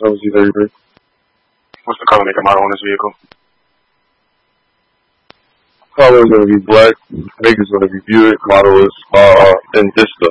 LZ33. What's the color, make, and model on this vehicle? Color is going to be black. Make is going to be Buick. Model is Envista.